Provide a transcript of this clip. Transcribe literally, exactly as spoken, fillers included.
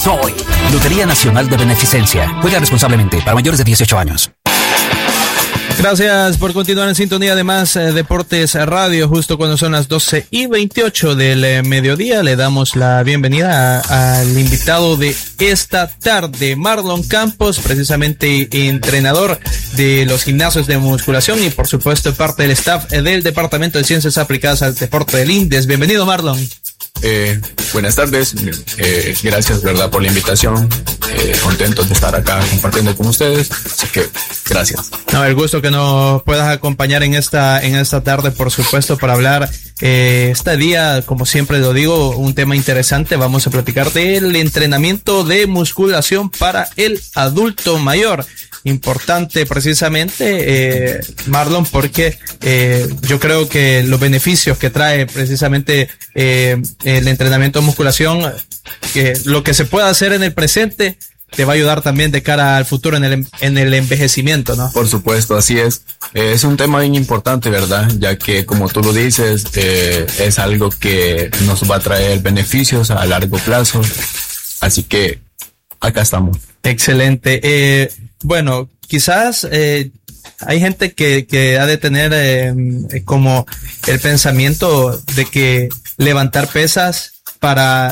Soy Lotería Nacional de Beneficencia. Juega responsablemente para mayores de dieciocho años. Gracias por continuar en sintonía de Más eh, Deportes Radio. Justo cuando son las doce y veintiocho del eh, mediodía, le damos la bienvenida a, al invitado de esta tarde, Marlon Campos, precisamente entrenador de los gimnasios de musculación y por supuesto parte del staff del Departamento de Ciencias Aplicadas al Deporte del INDES. Bienvenido, Marlon. Eh, buenas tardes, eh, gracias, verdad, por la invitación, eh, contentos de estar acá compartiendo con ustedes, así que gracias. No, el gusto que nos puedas acompañar en esta en esta tarde, por supuesto, para hablar eh, este día, como siempre lo digo, un tema interesante. Vamos a platicar del entrenamiento de musculación para el adulto mayor. Importante precisamente, eh, Marlon, porque eh, yo creo que los beneficios que trae precisamente eh, el entrenamiento de musculación, que lo que se pueda hacer en el presente te va a ayudar también de cara al futuro en el en el envejecimiento, ¿no? Por supuesto, así es. Eh, es un tema bien importante, ¿verdad? Ya que, como tú lo dices, eh, es algo que nos va a traer beneficios a largo plazo. Así que acá estamos. Excelente. Eh, bueno, quizás eh, hay gente que, que ha de tener eh, como el pensamiento de que levantar pesas para